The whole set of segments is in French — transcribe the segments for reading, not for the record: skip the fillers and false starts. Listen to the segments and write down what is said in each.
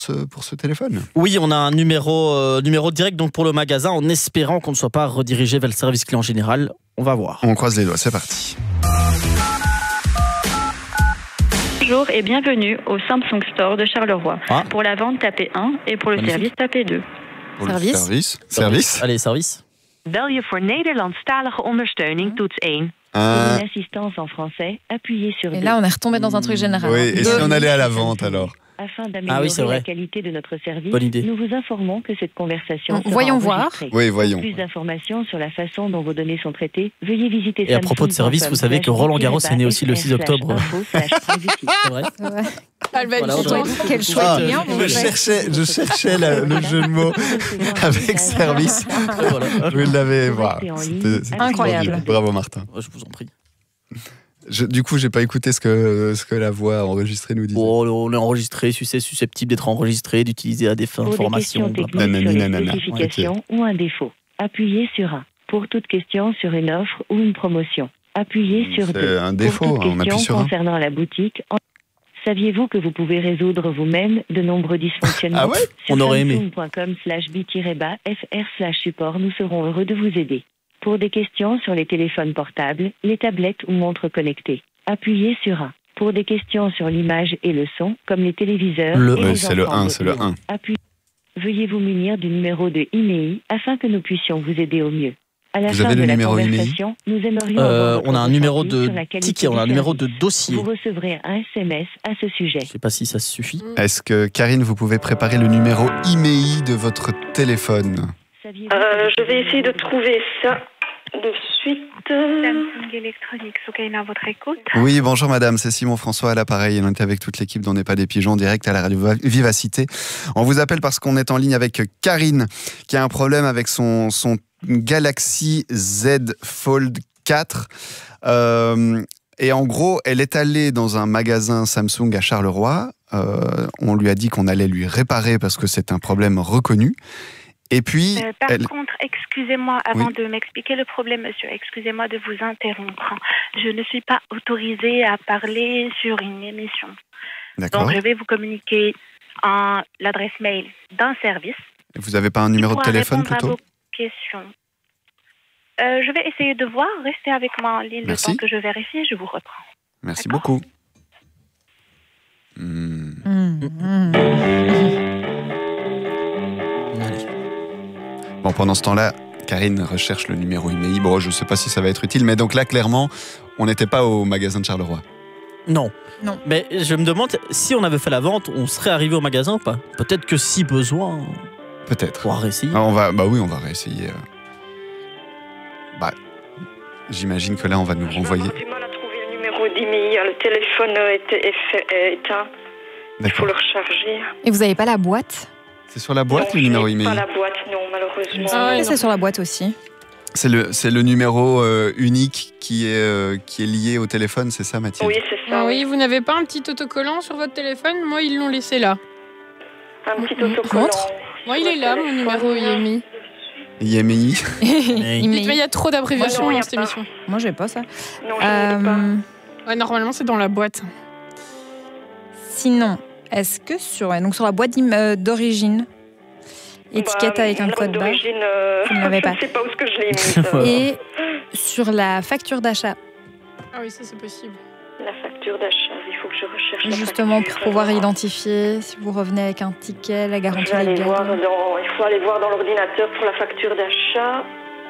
pour ce téléphone. Oui, on a un numéro direct donc pour le magasin, en espérant qu'on ne soit pas redirigé vers le service client général. On va voir. On croise les doigts, c'est parti. Bonjour et bienvenue au Samsung Store de Charleroi. Pour la vente, tapez 1 et pour le service, tapez 2. Pour service. Allez, service. Bel je voor Nederlandstalige ondersteuning, toets 1. Pour une assistance en français, appuyez sur 2. Et là, on est retombé dans un truc général. Oui, et si on allait à la vente alors? Afin d'améliorer la qualité de notre service, nous vous informons que cette conversation sera Voyons voir. Oui, voyons. Pour plus d'informations sur la façon dont vos données sont traitées, veuillez visiter Et à propos de service, vous savez que Roland Garros est né aussi le 6 octobre. C'est vrai. Quel choix client. Je cherchais le jeu de mots avec service. Vous l'avez. C'était incroyable. Bravo Martin. Je vous en prie. Du coup, j'ai pas écouté ce que la voix enregistrée nous disait. On est enregistré, c'est susceptible d'être enregistré, d'utiliser à des fins de formation. Pour des questions techniques sur une spécification ou un défaut, appuyez sur 1. Pour toute question sur une offre ou une promotion, appuyez sur 2. C'est un défaut, pour toute on appuie sur 1. concernant la boutique, saviez-vous que vous pouvez résoudre vous-même de nombreux dysfonctionnements? Ah ouais? On aurait aimé. Samsung.com/b-fr/support, nous serons heureux de vous aider. Pour des questions sur les téléphones portables, les tablettes ou montres connectées, appuyez sur 1. Pour des questions sur l'image et le son, comme les téléviseurs et les c'est le 1, c'est le 1. Veuillez vous munir du numéro de IMEI afin que nous puissions vous aider au mieux. À la Vous fin avez de le la numéro conversation, nous aimerions avoir votre on a un numéro ressenti de sur la qualité ticket, on a un du numéro de service. dossier. Vous recevrez un SMS à ce sujet. Je sais pas si ça suffit. Est-ce que, Karine, vous pouvez préparer le numéro IMEI de votre téléphone? Je vais essayer de trouver ça de suite. Samsung Électronique, Soukaina, à votre écoute. Oui, bonjour madame, c'est Simon François à l'appareil. On est avec toute l'équipe d'On n'est pas des pigeons, direct à la radio Vivacité. On vous appelle parce qu'on est en ligne avec Karine, qui a un problème avec son Galaxy Z Fold 4. Et en gros, elle est allée dans un magasin Samsung à Charleroi. On lui a dit qu'on allait lui réparer parce que c'est un problème reconnu. Et puis, contre, excusez-moi, avant de m'expliquer le problème, monsieur, excusez-moi de vous interrompre. Je ne suis pas autorisée à parler sur une émission. D'accord. Donc, je vais vous communiquer l'adresse mail d'un service. Vous n'avez pas un numéro de téléphone plutôt? À vos questions. Je vais essayer de voir. Restez avec moi en ligne le temps que je vérifie. Je vous reprends. Merci beaucoup. Bon, pendant ce temps-là, Karine recherche le numéro IMEI. Bon, je ne sais pas si ça va être utile, mais donc là, clairement, on n'était pas au magasin de Charleroi. Non. Mais je me demande, si on avait fait la vente, on serait arrivé au magasin ou pas? Peut-être que si besoin... Peut-être. On va réessayer. On va réessayer. J'imagine que là, on va nous renvoyer. J'ai du mal à trouver le numéro d'IMEI. Le téléphone est éteint. Il faut le recharger. Et vous n'avez pas la boîte? C'est sur la boîte, le numéro IMEI? Pas la boîte, non, malheureusement. C'est sur la boîte aussi. C'est le numéro unique qui est lié au téléphone, c'est ça, Mathilde? Oui, c'est ça. Oui, vous n'avez pas un petit autocollant sur votre téléphone? Moi, ils l'ont laissé là. Un petit autocollant. Moi, il est là, mon numéro IMEI. IMEI. Il y a trop d'abréviations dans cette émission. Moi, j'ai pas ça. Non, je ne pas. Ouais, normalement, c'est dans la boîte. Sinon, est-ce que sur la boîte d'origine, étiquette avec un code barre, vous ne l'avez pas? Je ne sais pas où je l'ai mis. Et sur la facture d'achat. Ah oui, ça c'est possible. La facture d'achat, il faut que je recherche. Justement, pour pouvoir identifier si vous revenez avec un ticket, la garantie légale. Il faut aller voir dans l'ordinateur pour la facture d'achat.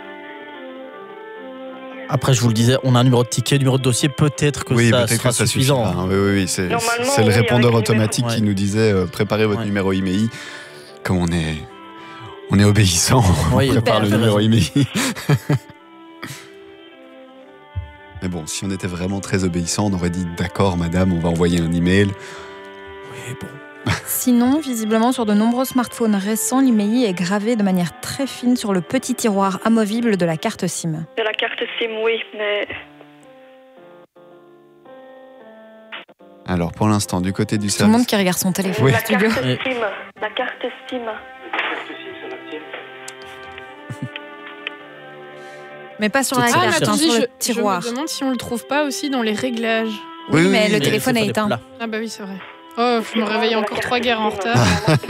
Après, je vous le disais, on a un numéro de ticket, numéro de dossier, peut-être que ça sera suffisant. Oui, c'est le répondeur automatique qui nous disait préparez votre numéro IMEI. Comme on est obéissant, on prépare le numéro IMEI. Mais bon, si on était vraiment très obéissant, on aurait dit d'accord, madame, on va envoyer un email. Oui, bon. Sinon, visiblement, sur de nombreux smartphones récents, l'IMEI est gravé de manière très fine sur le petit tiroir amovible de la carte SIM. De la carte SIM, oui, mais... Alors, pour l'instant, du côté du service... Tout le monde qui regarde son téléphone. Oui. La carte SIM. La carte SIM. Mais pas sur la carte, sur le tiroir. Je me demande si on le trouve pas aussi dans les réglages. Oui, mais le téléphone est éteint. Ah bah oui, c'est vrai. Oh, je me réveille encore 3 guerres en retard.